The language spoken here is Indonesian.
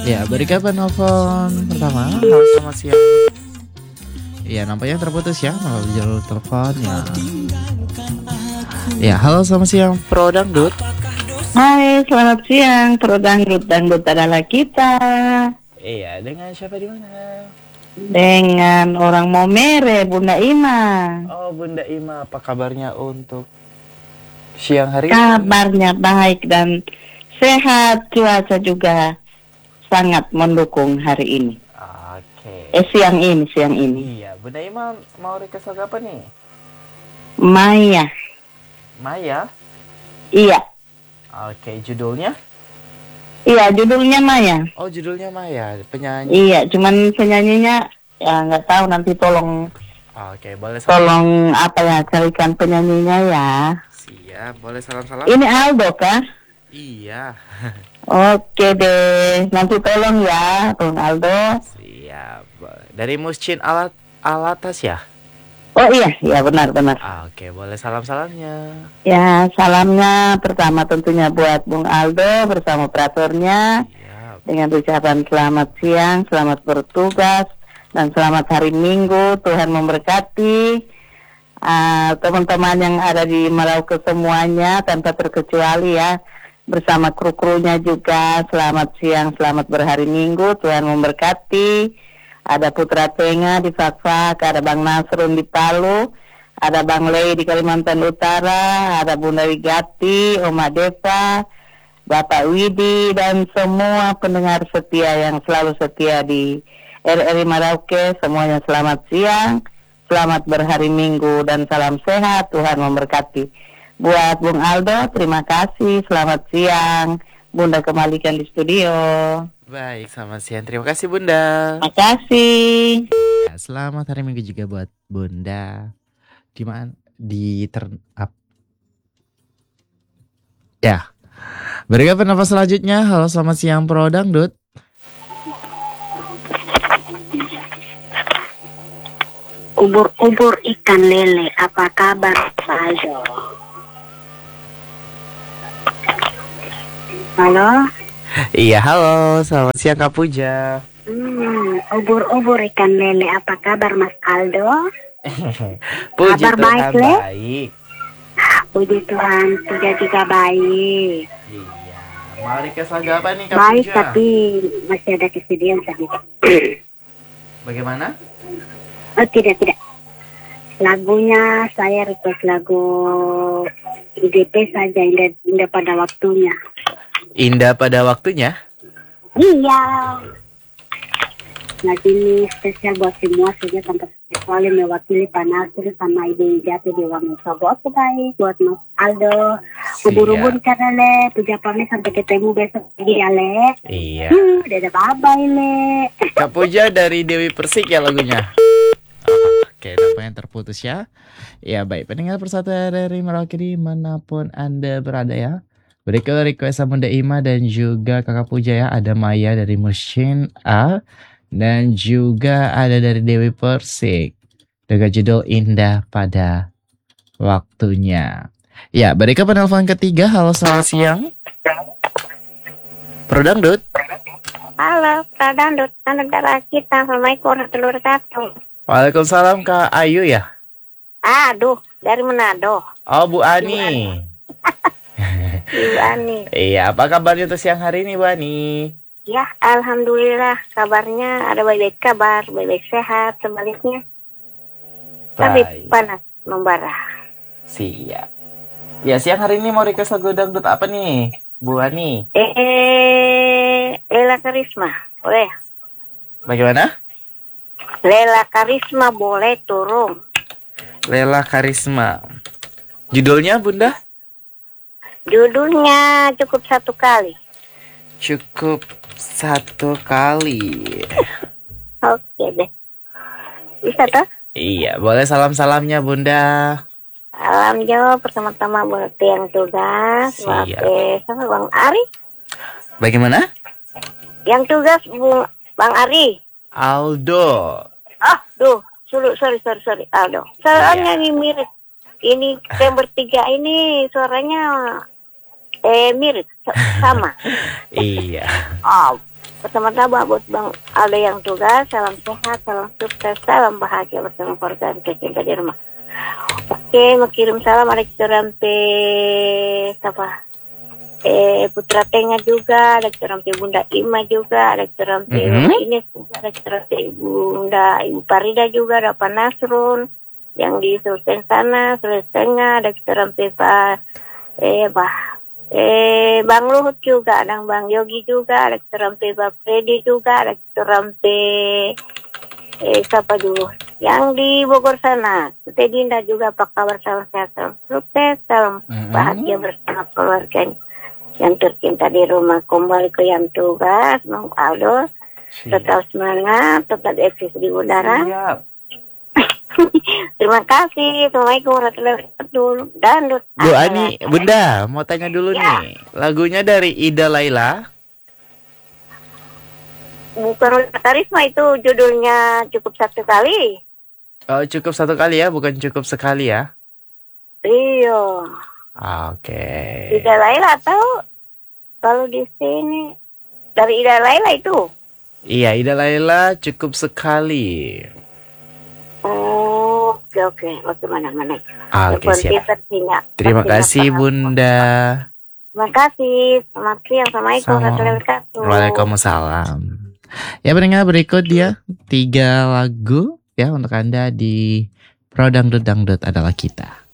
Ya, berikan penelpon pertama. Halo, selamat siang. Iya, nampaknya terputus ya melalui jalur telepon ya. Ya, halo, selamat siang, Pro Dangdut. Hai, selamat siang. Pro Dangdut adalah kita. Iya, dengan siapa di mana? Dengan orang Momere, Bunda Ima. Oh, Bunda Ima, apa kabarnya untuk siang hari ini? Kabarnya baik dan sehat. Cuaca juga sangat mendukung hari ini. Oke. Siang ini. Iya, Bunda Ima mau request lagu apa nih? Maya. Maya? Iya. Oke, judulnya? Iya, judulnya Maya. Oh, judulnya Maya, penyanyi. Iya, cuman penyanyinya ya nggak tahu, nanti tolong Boleh carikan penyanyinya ya. Siap, boleh salam-salam. Ini Aldo kah? Iya. Oke deh, nanti tolong ya, Bung Aldo. Siap. Dari Muscin Alatas ya? Oh iya, benar. Oke, boleh salamnya. Ya, salamnya pertama tentunya buat Bung Aldo bersama operatornya. Siap. Dengan ucapan selamat siang, selamat bertugas, dan selamat hari Minggu. Tuhan memberkati teman-teman yang ada di Merauke semuanya tanpa terkecuali ya. Bersama kru-krunya juga, selamat siang, selamat berhari Minggu, Tuhan memberkati. Ada Putra Tenga di Fakfak, ada Bang Nasrun di Palu, ada Bang Lei di Kalimantan Utara, ada Bunda Wigati, Oma Deva, Bapak Widi, dan semua pendengar setia yang selalu setia di RRI Merauke. Semuanya selamat siang, selamat berhari Minggu, dan salam sehat, Tuhan memberkati. Buat Bung Aldo, terima kasih. Selamat siang. Bunda kembalikan di studio. Baik, selamat siang. Terima kasih, Bunda. Terima kasih. Ya, selamat hari Minggu juga buat Bunda. Di mana? Di Ya. Berikan pendapat selanjutnya. Halo, selamat siang, Pro Dangdut. Ubur-ubur ikan lele, apa kabar, Pak Aldo? Halo? Iya, halo. Selamat siang, Kak Puja. Ubur-ubur ikan lele, apa kabar, Mas Aldo? Puji kabar Tuhan baik, Le? baik. Puji Tuhan, Puja juga baik. Iya. Mau request lagu apa nih, Kak Baik, Puja? tapi masih ada kesedihan tadi. Bagaimana? Oh, tidak. Lagunya saya request lagu IDP saja, indah pada waktunya. Indah pada waktunya? Iya. Lagu ini spesial buat semua saja, tanpa kecuali mewakili Pak Nasir sama Ibu Jati di Wangisobo. Oke, baik buat Mas Aldo. Ubur-ubur karena Le, Puja pamit sampai ketemu besok lagi ya, Le. Iya. Dadah, bye-bye, Le. Kak Puja dari Dewi Persik ya lagunya. Oke, nampaknya terputus ya. Ya baik, pendengar Persatu RRI Merauke dimanapun Anda berada ya. Berikut request Bunda Ima dan juga Kakak Puja ya. Ada Maya dari Muscin A. Dan juga ada dari Dewi Persik dengan judul Indah pada Waktunya. Ya, berikut penelpon ketiga. Halo, selamat siang, Pro Dangdut. Halo, Pak Dangdut, negara kita. Assalamualaikum warahmatullahi wabarakatuh. Waalaikumsalam, Kak Ayu ya. Aduh, dari Manado. Oh, Bu Ani. Ibu Ani. Iya, apa kabarnya untuk siang hari ini, Bu Ani? Ya, alhamdulillah kabarnya ada baik-baik kabar, baik-baik sehat, sebaliknya. Tapi panas membara. Siap. Ya, siang hari ini mau request lagu dangdut apa nih, Bu Ani? Lela Karisma, boleh? Bagaimana? Lela Karisma boleh turun. Lela Karisma. Judulnya, Bunda? Judulnya cukup satu kali. Cukup satu kali. Oke deh. Bisa toh? Iya, boleh salam-salamnya, Bunda. Salam Jo, pertama-tama buat yang tugas. Siap. Oke, sama Bang Ari. Bagaimana? Yang tugas Bang Ari. Aldo. Sorry Aldo. Soalnya ini mirip. Ini yang bertiga ini suaranya mirip sama. Iya. Pertama-tama buat Bang Aldo yang tugas, salam sehat, salam sukses, salam bahagia bersama keluarga dan tercinta di rumah. Oke, mau kirim salam ada rampe siapa? Putra Tengah juga, ada rampe Bunda Ima juga, ada rampe Bunda Ines juga, ada rampe Bunda Ibu Parida juga, ada Pak Nasrun yang di Sultan sana, Sulawesi Tengah, ada rampe Bang Luhut juga, ada Bang Yogi juga, ada rampe Bang Freddy juga, ada rampe siapa dulu yang di Bogor sana, Teh Dinda juga, apa kabar, salam sehat, salam sukses, salam bahagia bersama keluarganya yang tercinta di rumah. Kembali ke yang tugas, Bang Aldo, tetap semangat, tetap eksis di udara. Terima kasih. Assalamualaikum warahmatullahi wabarakatuh. Dan Bu Ani, Bunda, mau tanya dulu nih. Lagunya dari Ida Laila. Bukan Ruli Karisma, itu judulnya Cukup Satu Kali. Oh, cukup satu kali ya, bukan cukup sekali ya. Iya. Oke. Ida Laila tahu? Kalau di sini dari Ida Laila itu. Iya, Ida Laila cukup sekali. Oh, oke. Mana. Oke, siap. Terima kasih, Bunda. Terima kasih. Selamat siang. Assalamualaikum warahmatullahi wabarakatuh. Waalaikumsalam. Ya, pendengar, berikut dia 3 lagu ya untuk Anda di Pro Dangdut Dangdut adalah kita.